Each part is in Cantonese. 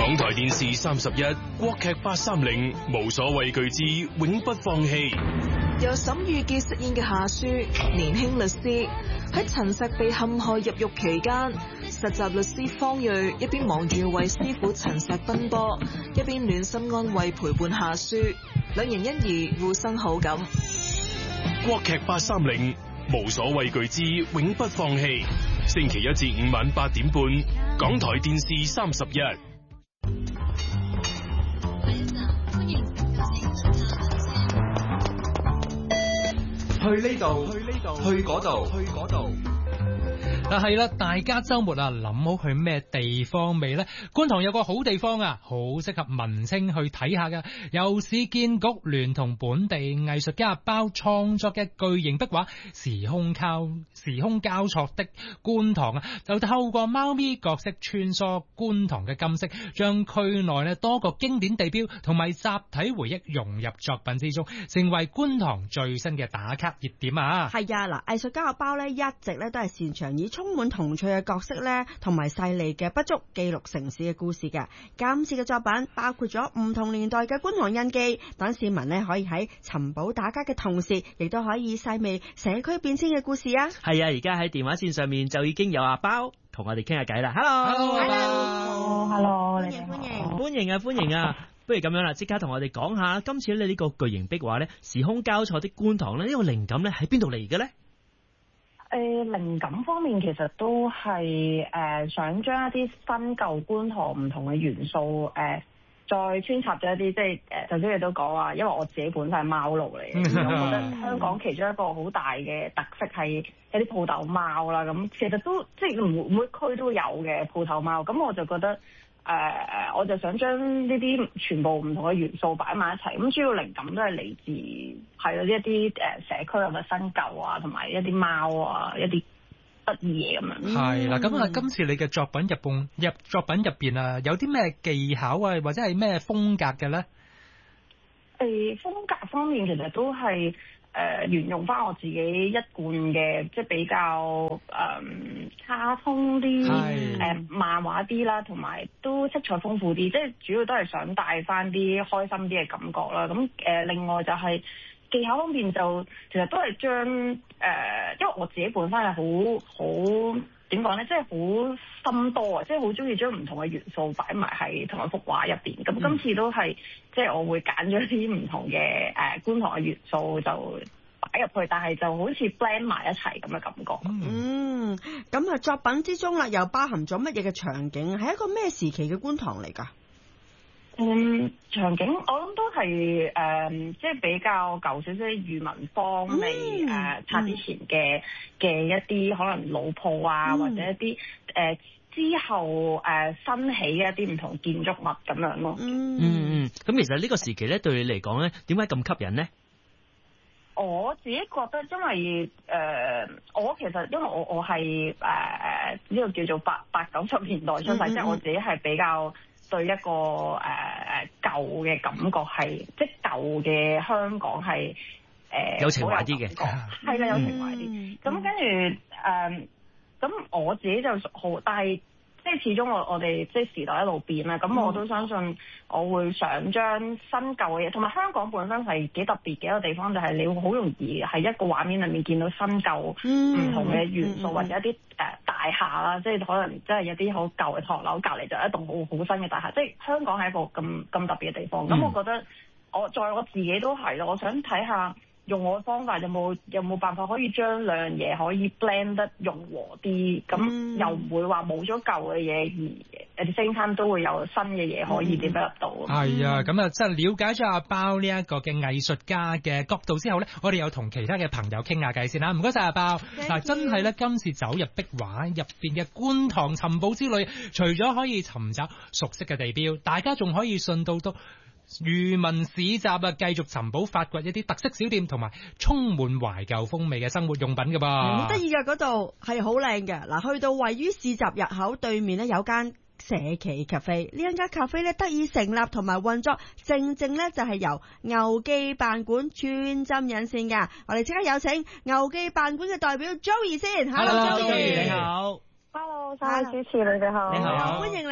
港台電視31國劇830，無所畏懼之永不放棄。 由沈御傑飾演嘅夏書，年輕律師喺陳石被陷害入獄期間，實習律師方睿一邊忙住為師傅陳石奔波，一邊暖心安慰陪伴夏書，兩人因而互生好感。 國劇830，無所畏懼之永不放棄。星期1至5晚8點半，港台電視31。 去呢度，去嗰度。 嗱係啦，大家周末啊諗好去咩地方未呢？觀塘有個好地方啊，好適合文青去睇下噶。由市建局聯同本地藝術家包創作嘅巨型壁畫《時空交錯的觀塘》啊，就透過貓咪角色穿梭觀塘嘅今昔，將區內咧多個經典地標同埋集體回憶融入作品之中，成為觀塘最新嘅打卡熱點啊！ 係啊，嗱，藝術家嘅包咧一直咧都係擅長以充滿童趣嘅角色咧，同埋細膩嘅筆觸記錄城市嘅故事嘅。今次嘅作品包括咗唔同年代嘅觀塘印記，等市民咧可以喺尋寶打卡嘅同時，亦都可以細味社區變遷嘅故事啊！ 係啊，而家喺電話線上面就已經有阿包同我哋傾下偈啦。 Hello， 歡迎啊！不如咁樣啦，即刻同我哋講下今次你呢個巨型壁畫咧，時空交錯的觀塘咧，呢個靈感咧喺邊度嚟嘅咧？ 靈感方面其實都係想將一啲新舊觀塘唔同嘅元素再穿插咗一啲，即係頭先你都講話，因為我自己本身係貓奴嚟嘅，我覺得香港其中一個好大嘅特色係一啲鋪頭貓啦。咁其實都即係每區都有嘅鋪頭貓，咁我就覺得我就想將呢啲全部唔同嘅元素擺埋一齊。咁主要靈感都係嚟自係一啲社區有嘅新舊啊，同埋一啲貓啊，一啲得意嘢咁樣。 係啦，咁啊，今次你嘅作品入邊啊，有啲咩技巧啊，或者係咩風格嘅咧？ 風格方面其實都係沿用翻我自己一貫嘅，即係比較卡通啲漫畫啲啦，同埋都色彩豐富啲，即係主要都係想帶翻啲開心啲嘅感覺啦。咁另外就係技巧方面就其實都係將因為我自己本身係好點講咧，即係好心多啊，即係好中意將唔同嘅元素擺埋喺同一幅畫入邊。咁今次都係即係我會揀咗啲唔同嘅觀塘嘅元素就擺入去，但係就好似 blend 埋一齊咁嘅感覺。 咁啊作品之中啦，又包含咗乜嘢嘅場景？係一個咩時期嘅觀塘嚟㗎？ 場景我諗都係即係比較舊少少裕民坊未拆之前嘅一啲可能老鋪啊，或者一啲之後新起嘅一啲唔同建築物咁樣咯。 咁其實呢個時期咧對你嚟講咧，點解咁吸引咧？ 我自己覺得，因為我其實因為我係呢個叫做80-90年代出世，即係我自己係比較對一個舊嘅感覺係，即係舊嘅香港係有情懷啲嘅， 係啦，有情懷啲。咁跟住咁我自己就好，但係即係始終我哋即係時代一路變啦。咁我都相信我會想將新舊嘅嘢，同埋香港本身係幾特別嘅一個地方，就係你會好容易喺一個畫面裏面見到新舊唔同嘅元素，或者一啲大廈啦，即係可能即係有啲好舊嘅唐樓隔離就一棟好新嘅大廈，即係香港係一個咁特別嘅地方。咁我覺得我自己都係咯，我想睇下用我嘅方法有冇辦法可以將兩樣嘢可以 blend 得融和啲，咁又唔會話冇咗舊嘅嘢，而at the same time都會有新嘅嘢可以 develop 到。 係啊，咁啊，即係了解咗阿包呢一個嘅藝術家嘅角度之後咧，我哋又同其他嘅朋友傾下偈先啦。唔該晒阿包。嗱，真係咧，今次走入壁畫入邊嘅觀塘尋寶之旅，除咗可以尋找熟悉嘅地標，大家仲可以順道到漁民市集啊，繼續尋寶發掘一啲特色小店同埋充滿懷舊風味嘅生活用品㗎噃。 好得意㗎，嗰度係好靚嘅。嗱，去到位於市集入口對面咧，有間社企咖啡，呢間咖啡咧得以成立同埋運作，正咧就係由牛記辦館穿針引線㗎。我哋即刻有請牛記辦館嘅代表 Joey 先。Hello Joey， 你好。 Hello， 主持你哋好。 你好， 歡迎你。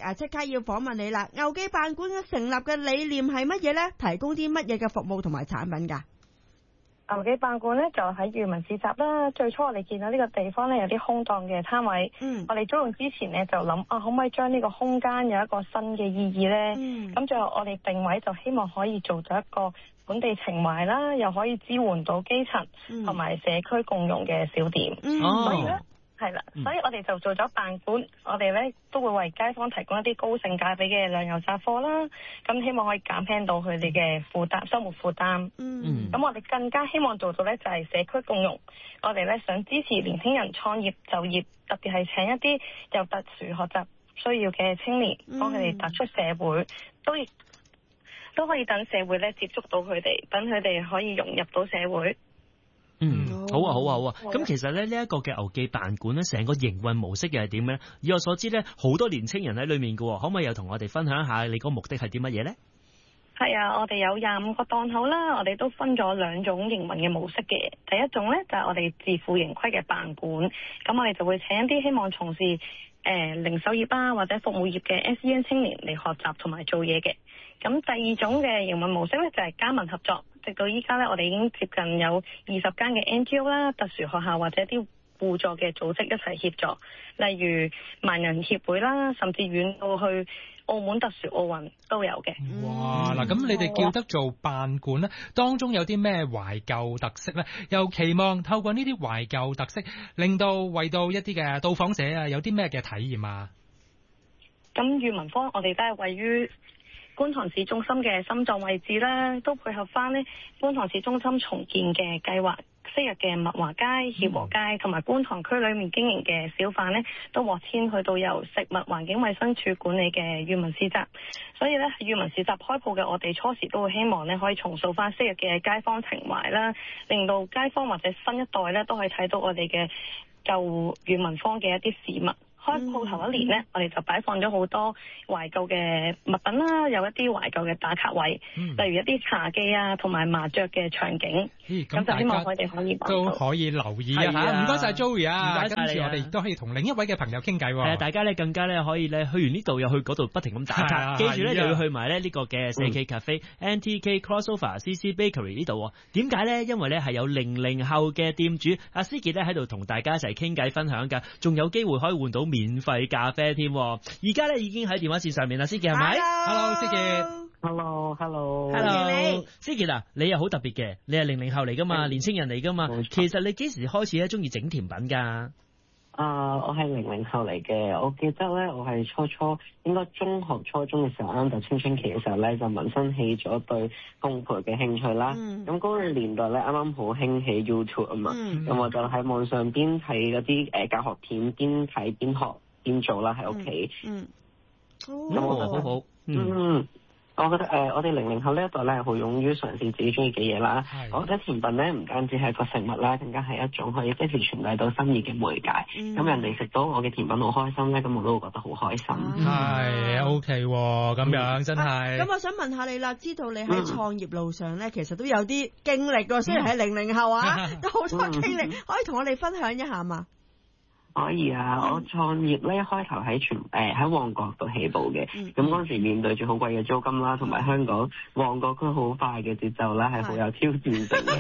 即刻要訪問你啦。牛記辦館嘅成立嘅理念係乜嘢呢？提供啲乜嘢嘅服務同埋產品㗎？ 牛記辦館咧就喺裕民市集啦。最初我哋見到呢個地方咧有啲空檔嘅攤位，我哋租用之前咧就諗可唔可以將呢個空間有一個新嘅意義咧？咁最後我哋定位就希望可以做到一個本地情懷啦，又可以支援到基層同埋社區共用嘅小店。所以咧係啦，所以我哋就做咗辦館，我哋咧都會為街坊提供一啲高性價比嘅糧油雜貨啦，咁希望可以減輕到佢哋嘅負擔，生活負擔。咁我哋更加希望做到咧就係社區共融，我哋咧想支持年輕人創業就業，特別係請一啲有特殊學習需要嘅青年，幫佢哋踏出社會，都可以等社會咧接觸到佢哋，等佢哋可以融入到社會。 好啊，好啊，好啊！咁其實咧呢一個嘅牛記辦館咧，成個營運模式又係點嘅咧？以我所知咧，好多年青人喺裏面嘅，可唔可以又同我哋分享一下你個目的係啲乜嘢咧？ 係啊，我哋有25個檔口啦，我哋都分咗2種營運嘅模式嘅。第一種咧就係我哋自負盈虧嘅辦館，咁我哋就會請一啲希望從事零售業啊或者服務業嘅 SEN 青年嚟學習同埋做嘢嘅。咁第二種嘅營運模式咧就係加盟合作，直到依家咧我哋已經接近有20間嘅 NGO 啦、特殊學校或者啲互助嘅組織一齊協助，例如盲人協會啦，甚至遠到去澳門特殊奧運都有嘅。 哇！嗱，咁你哋叫得做辦館咧，當中有啲咩懷舊特色咧？又期望透過呢啲懷舊特色，為到一啲嘅到訪者啊，有啲咩嘅體驗啊？ 咁裕民坊我哋都係位於觀塘市中心嘅心臟位置啦，都配合翻呢觀塘市中心重建嘅計劃，昔日嘅物華街、協和街同埋觀塘區裏面經營嘅小販呢，都獲遷去到由食物環境衛生署管理嘅裕民市集。所以呢，裕民市集開鋪嘅我哋初時都會希望呢，可以重塑翻昔日嘅街坊情懷啦，令到街坊或者新一代呢，都可以睇到我哋嘅舊裕民坊嘅一啲事物。開鋪頭一年呢，我哋就擺放咗好多懷舊嘅物品啦，有一啲懷舊嘅打卡位，例如一啲茶記啊，同埋麻雀嘅場景。咁就希望佢哋可以都可以留意一下。唔該晒 Joey 啊，跟住我哋都可以同另一位嘅朋友傾偈。 係啊，大家咧更加咧可以咧去完呢度又去嗰度不停咁打卡，記住咧就要去埋咧呢個嘅4K Cafe、NTK Crossover、CC Bakery 呢度。點解咧？因為咧係有00後嘅店主阿思傑咧喺度同大家一齊傾偈分享㗎，仲有機會可以換到免費咖啡添。而家咧已經喺電話線上面啦，思傑係咪 ？Hello， 思傑。 Hello， 思傑啊，你又好特別嘅，你係00後嚟噶嘛，年青人嚟噶嘛。其實你幾時開始咧中意整甜品㗎？ 我係00後嚟嘅，我記得咧，我係初應該中學、初中嘅時候，啱就青春期嘅時候咧，就萌生起咗對烘焙嘅興趣啦。咁嗰個年代咧，啱啱好興起 YouTube 啊嘛，咁我就喺網上邊睇嗰啲教學片，邊睇邊學邊做啦，喺屋企。咁我覺得好。 我覺得我哋00後呢一代咧，好勇於嘗試自己中意嘅嘢啦。我覺得甜品咧唔單止係個食物啦，更加係一種可以即時傳遞到心意嘅媒介。咁人哋食到我嘅甜品好開心咧，咁我都會覺得好開心。 係 OK 咁樣真係。 咁我想問下你啦，知道你喺創業路上咧，其實都有啲經歷㗎，雖然係00後啊，都好多經歷，可以同我哋分享一下嘛？ 可以啊，我創業咧一開頭喺旺角度起步嘅，咁嗰時面對住好貴嘅租金啦，同埋香港旺角區好快嘅節奏啦，係好有挑戰性嘅。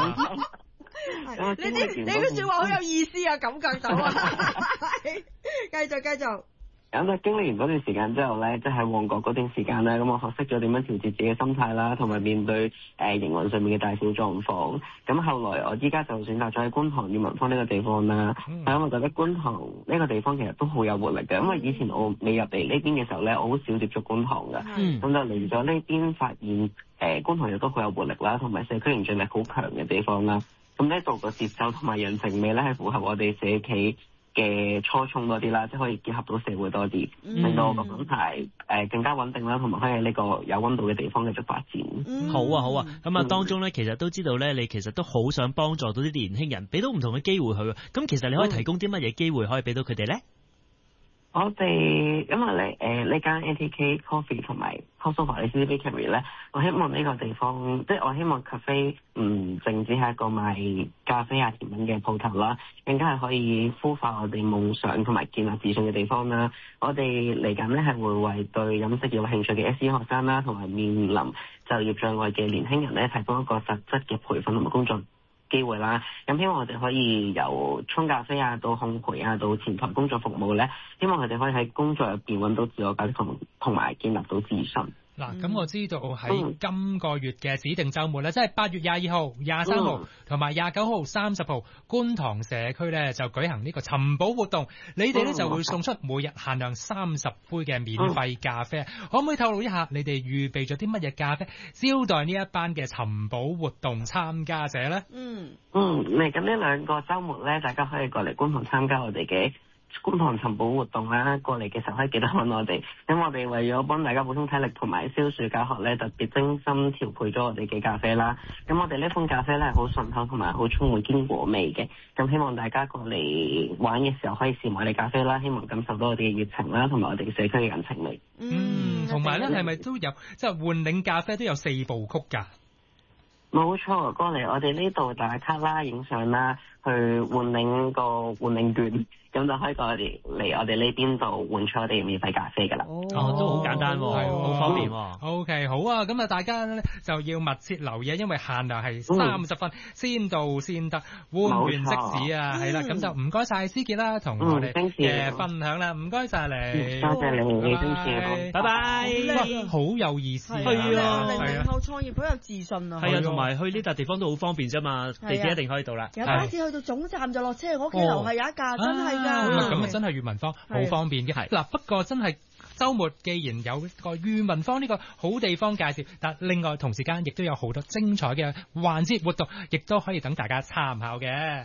你個説話好有意思啊，感覺到啊！繼續。 咁就經歷完嗰段時間之後咧，即係喺旺角嗰段時間咧，咁我學識咗點樣調節自己嘅心態啦，同埋面對營運上面嘅大小狀況。咁後來我依家就選擇咗喺觀塘裕民坊呢個地方啦。係因為我覺得觀塘呢個地方其實都好有活力嘅，因為以前我未入嚟呢邊嘅時候咧，我好少接觸觀塘㗎。咁就嚟咗呢邊發現觀塘亦都好有活力啦，同埋社區凝聚力好強嘅地方啦。咁呢度個節奏同埋人情味咧係符合我哋社企嘅初衷多啲啦，即係可以結合到社會多啲，令到個品牌更加穩定啦，同埋可以喺呢個有溫度嘅地方繼續發展。 好啊，咁啊當中咧，其實都知道咧，你其實都好想幫助到啲年輕人，俾到唔同嘅機會佢。咁其實你可以提供啲乜嘢機會可以俾到佢哋咧？ 我哋因為呢間 NTK Coffee 同埋 Crossover CC Bakery 咧，我希望呢個地方，即係我希望 cafe 唔淨止係一個賣咖啡啊甜品嘅鋪頭啦，更加係可以孵化我哋夢想同埋建立自信嘅地方啦。我哋嚟緊咧係會為對飲食有興趣嘅 SE 學生啦，同埋面臨就業障礙嘅年輕人咧，提供一個實質嘅培訓同埋工作機會啦，咁希望我哋可以由沖咖啡啊到烘焙啊到前台工作服務咧，希望佢哋可以喺工作入邊揾到自我價值同埋建立到自信。 嗱，咁我知道喺今個月嘅指定週末咧，即係8月22號、23號同埋29號、30號，觀塘社區咧就舉行呢個尋寶活動，你哋咧就會送出每日限量30杯嘅免費咖啡。可唔可以透露一下你哋預備咗啲乜嘢咖啡招待呢一班嘅尋寶活動參加者咧？ 嚟緊呢兩個週末咧，大家可以過嚟觀塘參加我哋嘅觀塘尋寶活動啦，過嚟嘅時候可以記得揾我哋，咁我哋為咗幫大家補充體力同埋消暑教學咧，特別精心調配咗我哋嘅咖啡啦。咁我哋呢款咖啡咧係好順口同埋好充滿堅果味嘅，咁希望大家過嚟玩嘅時候可以試埋我哋咖啡啦，希望感受到我哋嘅熱情啦，同埋我哋嘅社區嘅人情味。 同埋咧係咪都有即係換領咖啡都有4部曲㗎？ 冇錯，過嚟我哋呢度打卡啦、影相啦，去換領個換領券，咁就可以過嚟我哋呢邊度換出我哋嘅免費咖啡㗎啦。 都好簡單喎，好方便喎。 OK， 好啊，咁啊大家咧就要密切留意，因為限量係30分，先到先得，換完即止啊，係啦，咁就唔該晒思傑啦，同我哋嘅分享啦，唔該晒你， 多謝你， 拜拜。 好有意思， 係啊，00後創業好有自信啊， 係啊，同埋去呢笪地方都好方便啫嘛，地鐵一定可以到啦。 有巴士去到總站就落車，我屋企樓下有一架，真係㗎。 咁啊真係裕民坊好方便嘅。嗱，不過真係週末既然有個裕民坊呢個好地方介紹，但另外同時間亦都有好多精彩嘅環節活動，亦都可以等大家參考嘅。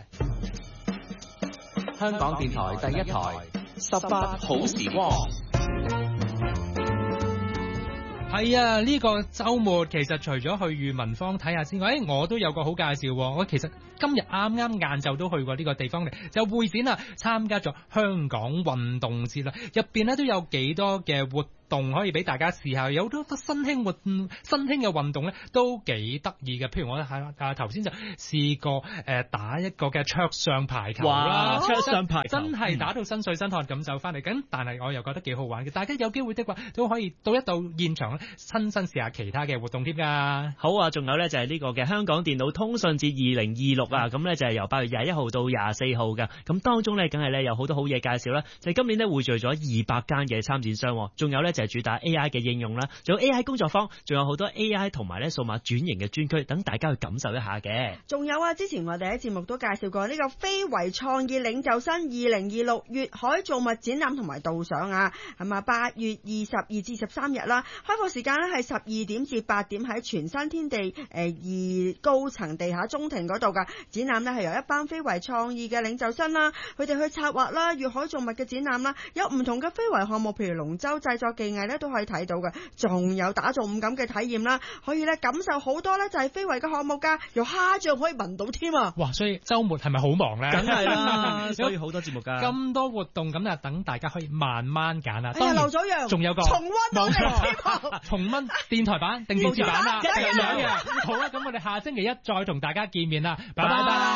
香港電台第一台18好時光。 係啊，呢個週末其實除咗去裕民坊睇下之外，我都有個好介紹喎。我其實今日啱啱晏晝都去過呢個地方嘅，就會展啦，參加咗香港運動節啦，入邊咧都有幾多嘅活動可以俾大家試下，有好多新興嘅運動咧都幾得意嘅。譬如我喺頭先就試過打一個嘅桌上排球啦， 桌上排球真係打到身水身汗咁走翻嚟。咁但係我又覺得幾好玩嘅，大家有機會的話都可以到現場咧親身試下其他嘅活動添㗎。 好啊，仲有咧就係呢個嘅香港電腦通訊節2026啊，咁咧就係由8月21號到24號嘅。咁當中咧梗係咧有好多好嘢介紹啦，就係今年咧匯聚咗200間嘅參展商，仲有咧就係主打 AI 嘅應用啦，仲有 AI 工作坊，仲有好多 AI 同埋咧數碼轉型嘅專區，等大家去感受一下嘅。 仲有啊，之前我哋喺節目都介紹過呢個非遺創意領袖生2026粵海造物展覽同埋導賞啊，係嘛？8月22至13日啦，開課時間咧係12點至8點喺全新天地2高層地下中庭嗰度噶。展覽咧係由一班非遺創意嘅領袖生啦，佢哋去策劃啦粵海造物嘅展覽啦，有唔同嘅非遺項目，譬如龍舟製作技藝咧都可以睇到嘅，仲有打造五感嘅體驗啦，可以咧感受好多咧就係非遺嘅項目噶，由蝦醬可以聞到添啊！ 哇，所以週末係咪好忙咧？ 梗係啦，所以好多節目㗎， 咁多活動咁啊，等大家可以慢慢揀啦。 當然漏咗樣， 仲有個重溫我哋重溫電台版定電視版啦， 兩樣。 好啦，咁我哋下星期一再同大家見面啦，拜拜。